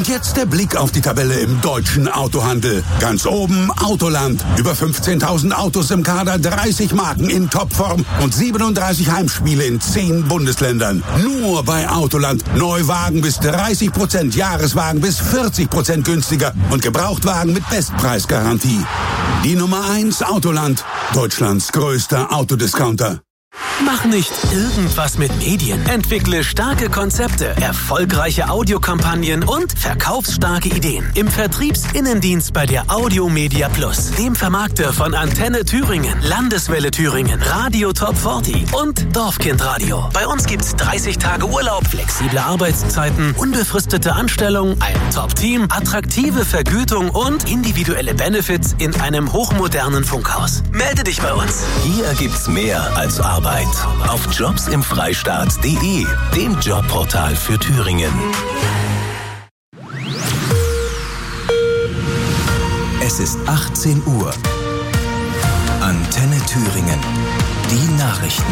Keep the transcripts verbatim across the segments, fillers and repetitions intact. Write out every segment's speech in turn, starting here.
jetzt der Blick auf die Tabelle im deutschen Autohandel. Ganz oben Autoland. Über fünfzehntausend Autos im Kader, dreißig Marken in Topform und siebenunddreißig Heimspiele in zehn Bundesländern. Nur bei Autoland. Neuwagen bis dreißig Prozent, Jahreswagen bis vierzig Prozent günstiger und Gebrauchtwagen mit Bestpreisgarantie. Die Nummer eins Autoland. Deutschlands größter Autodiscounter. Mach nicht irgendwas mit Medien. Entwickle starke Konzepte, erfolgreiche Audiokampagnen und verkaufsstarke Ideen. Im Vertriebsinnendienst bei der Audiomedia Plus, dem Vermarkter von Antenne Thüringen, Landeswelle Thüringen, Radio Top vierzig und Dorfkindradio. Bei uns gibt's dreißig Tage Urlaub, flexible Arbeitszeiten, unbefristete Anstellung, ein Top-Team, attraktive Vergütung und individuelle Benefits in einem hochmodernen Funkhaus. Melde dich bei uns. Hier gibt's mehr als Arbeit. Auf jobs im freistaat punkt de, dem Jobportal für Thüringen. Es ist achtzehn Uhr. Antenne Thüringen. Die Nachrichten.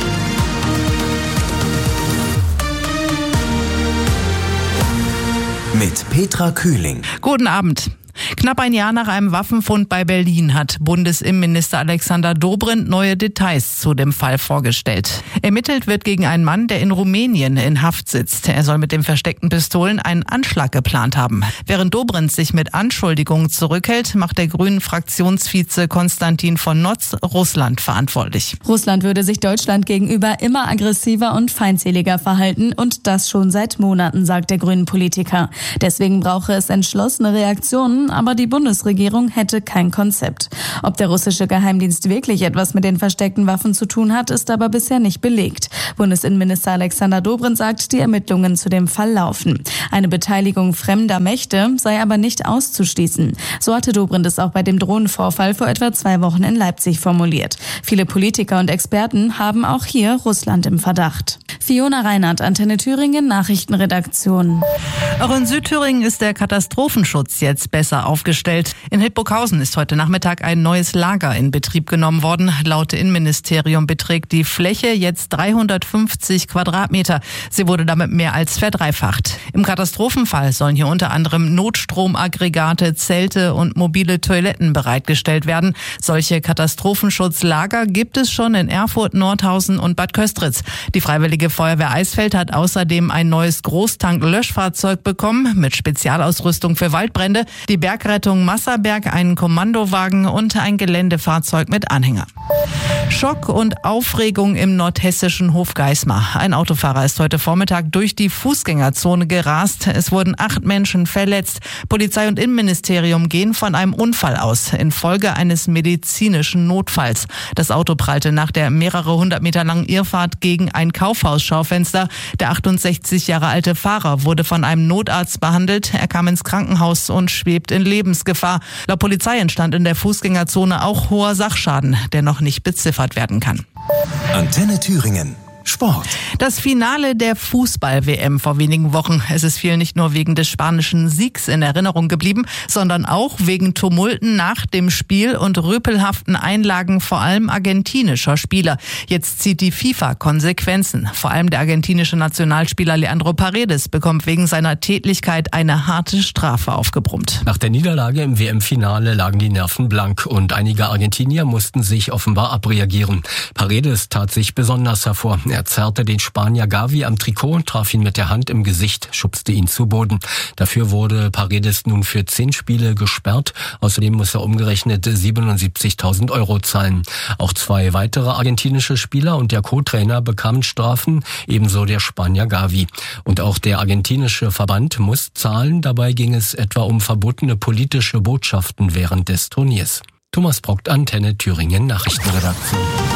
Mit Petra Kühling. Guten Abend. Knapp ein Jahr nach einem Waffenfund bei Berlin hat Bundesinnenminister Alexander Dobrindt neue Details zu dem Fall vorgestellt. Ermittelt wird gegen einen Mann, der in Rumänien in Haft sitzt. Er soll mit den versteckten Pistolen einen Anschlag geplant haben. Während Dobrindt sich mit Anschuldigungen zurückhält, macht der grünen Fraktionsvize Konstantin von Notz Russland verantwortlich. Russland würde sich Deutschland gegenüber immer aggressiver und feindseliger verhalten und das schon seit Monaten, sagt der grünen Politiker. Deswegen brauche es entschlossene Reaktionen, aber die Bundesregierung hätte kein Konzept. Ob der russische Geheimdienst wirklich etwas mit den versteckten Waffen zu tun hat, ist aber bisher nicht belegt. Bundesinnenminister Alexander Dobrindt sagt, die Ermittlungen zu dem Fall laufen. Eine Beteiligung fremder Mächte sei aber nicht auszuschließen. So hatte Dobrindt es auch bei dem Drohnenvorfall vor etwa zwei Wochen in Leipzig formuliert. Viele Politiker und Experten haben auch hier Russland im Verdacht. Fiona Reinhardt, Antenne Thüringen, Nachrichtenredaktion. Auch in Südthüringen ist der Katastrophenschutz jetzt besser aufgestellt. In Hildburghausen ist heute Nachmittag ein neues Lager in Betrieb genommen worden. Laut Innenministerium beträgt die Fläche jetzt dreihundertfünfzig Quadratmeter. Sie wurde damit mehr als verdreifacht. Im Katastrophenfall sollen hier unter anderem Notstromaggregate, Zelte und mobile Toiletten bereitgestellt werden. Solche Katastrophenschutzlager gibt es schon in Erfurt, Nordhausen und Bad Köstritz. Die Freiwillige Feuerwehr Eisfeld hat außerdem ein neues Großtank-Löschfahrzeug bekommen mit Spezialausrüstung für Waldbrände. Die Bergrettung Masserberg einen Kommandowagen und ein Geländefahrzeug mit Anhänger. Schock und Aufregung im nordhessischen Hofgeismar. Ein Autofahrer ist heute Vormittag durch die Fußgängerzone gerast. Es wurden acht Menschen verletzt. Polizei und Innenministerium gehen von einem Unfall aus, infolge eines medizinischen Notfalls. Das Auto prallte nach der mehrere hundert Meter langen Irrfahrt gegen ein Kaufhausschaufenster. Der achtundsechzig Jahre alte Fahrer wurde von einem Notarzt behandelt. Er kam ins Krankenhaus und schwebt in Lebensgefahr. Laut Polizei entstand in der Fußgängerzone auch hoher Sachschaden, der noch nicht beziffert werden kann. Antenne Thüringen. Sport. Das Finale der Fußball-W M vor wenigen Wochen. Es ist vielen nicht nur wegen des spanischen Siegs in Erinnerung geblieben, sondern auch wegen Tumulten nach dem Spiel und rüpelhaften Einlagen vor allem argentinischer Spieler. Jetzt zieht die FIFA Konsequenzen. Vor allem der argentinische Nationalspieler Leandro Paredes bekommt wegen seiner Tätlichkeit eine harte Strafe aufgebrummt. Nach der Niederlage im W M-Finale lagen die Nerven blank und einige Argentinier mussten sich offenbar abreagieren. Paredes tat sich besonders hervor. Er zerrte den Spanier Gavi am Trikot, traf ihn mit der Hand im Gesicht, schubste ihn zu Boden. Dafür wurde Paredes nun für zehn Spiele gesperrt. Außerdem muss er umgerechnet siebenundsiebzigtausend Euro zahlen. Auch zwei weitere argentinische Spieler und der Co-Trainer bekamen Strafen, ebenso der Spanier Gavi. Und auch der argentinische Verband muss zahlen. Dabei ging es etwa um verbotene politische Botschaften während des Turniers. Thomas Brockt, Antenne Thüringen, Nachrichtenredaktion.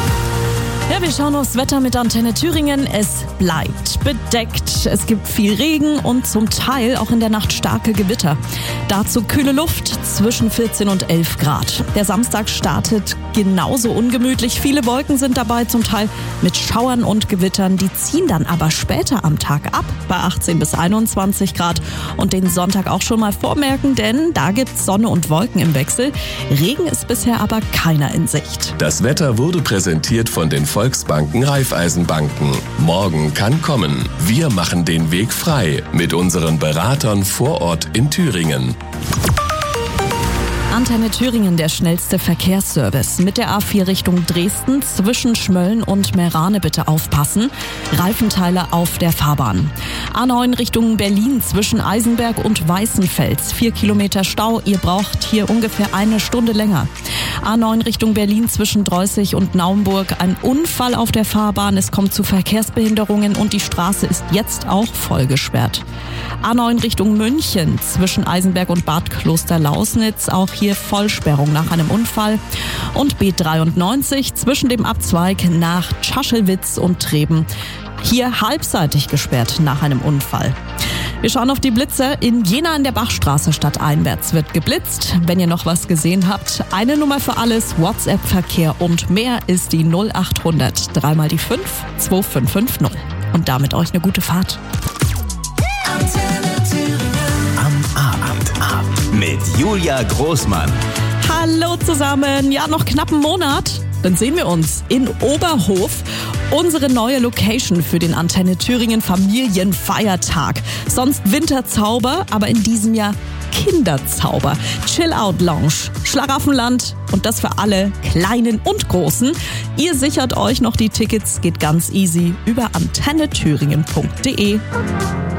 Ja, wir schauen aufs Wetter mit Antenne Thüringen. Es bleibt bedeckt. Es gibt viel Regen und zum Teil auch in der Nacht starke Gewitter. Dazu kühle Luft zwischen vierzehn und elf Grad. Der Samstag startet genauso ungemütlich. Viele Wolken sind dabei, zum Teil mit Schauern und Gewittern. Die ziehen dann aber später am Tag ab bei achtzehn bis einundzwanzig Grad. Und den Sonntag auch schon mal vormerken, denn da gibt's Sonne und Wolken im Wechsel. Regen ist bisher aber keiner in Sicht. Das Wetter wurde präsentiert von den Volksbanken, Raiffeisenbanken. Morgen kann kommen. Wir machen den Weg frei mit unseren Beratern vor Ort in Thüringen. Antenne Thüringen, der schnellste Verkehrsservice. Mit der A vier Richtung Dresden zwischen Schmölln und Meerane bitte aufpassen. Reifenteile auf der Fahrbahn. A neun Richtung Berlin zwischen Eisenberg und Weißenfels. Vier Kilometer Stau. Ihr braucht hier ungefähr eine Stunde länger. A neun Richtung Berlin zwischen Dreußig und Naumburg. Ein Unfall auf der Fahrbahn. Es kommt zu Verkehrsbehinderungen und die Straße ist jetzt auch voll gesperrt. A neun Richtung München zwischen Eisenberg und Bad Klosterlausnitz. Auch hier Vollsperrung nach einem Unfall. Und B dreiundneunzig zwischen dem Abzweig nach Tschaschewitz und Treben. Hier halbseitig gesperrt nach einem Unfall. Wir schauen auf die Blitze. In Jena an der Bachstraße stadteinwärts wird geblitzt. Wenn ihr noch was gesehen habt, eine Nummer für alles, WhatsApp-Verkehr und mehr ist die null acht hundert dreimal die fünf zwei fünf fünf null. Und damit euch eine gute Fahrt. Am Abend mit Julia Großmann. Hallo zusammen. Ja, noch knapp einen Monat. Dann sehen wir uns in Oberhof. Unsere neue Location für den Antenne Thüringen Familienfeiertag. Sonst Winterzauber, aber in diesem Jahr Kinderzauber. Chill-Out-Lounge, Schlaraffenland und das für alle Kleinen und Großen. Ihr sichert euch noch die Tickets, geht ganz easy über antenne thüringen punkt de.